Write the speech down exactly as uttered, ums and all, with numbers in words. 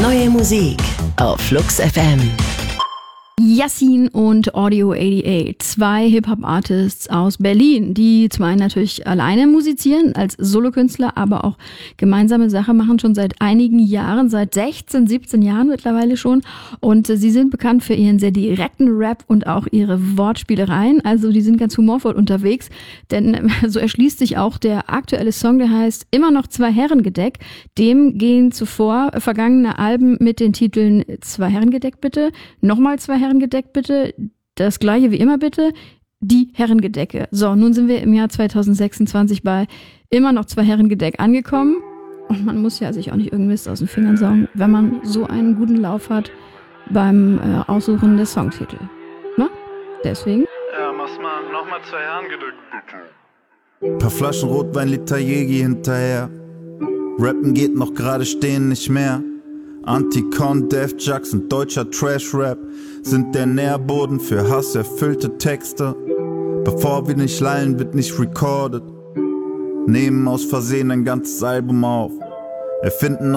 Neue Musik auf Flux F M. Yassin und Audio achtundachtzig, zwei Hip-Hop-Artists aus Berlin, die zum einen natürlich alleine musizieren, als Solokünstler, aber auch gemeinsame Sache machen, schon seit einigen Jahren, seit sechzehn, siebzehn Jahren mittlerweile schon. Und sie sind bekannt für ihren sehr direkten Rap und auch ihre Wortspielereien. Also die sind ganz humorvoll unterwegs, denn so erschließt sich auch der aktuelle Song, der heißt Immer noch zwei Herrengedeck. Dem gehen zuvor vergangene Alben mit den Titeln Zwei Herrengedeck bitte, nochmal zwei Herrengedeck bitte, das gleiche wie immer bitte, die Herrengedecke. So, nun sind wir im Jahr zwanzig sechsundzwanzig bei immer noch zwei Herrengedeck angekommen. Und man muss ja sich auch nicht irgendwas aus den Fingern saugen, wenn man so einen guten Lauf hat beim äh, Aussuchen des Songtitel. Na? Deswegen. Ja, mach's mal nochmal zwei Herrengedeck bitte. Paar Flaschen Rotwein, Liter Jägi hinterher. Rappen geht noch gerade, stehen nicht mehr. Anticon, Def Jux und deutscher Trash-Rap sind der Nährboden für hasserfüllte Texte. Bevor wir nicht lallen, wird nicht recorded. Nehmen aus Versehen ein ganzes Album auf. Erfinden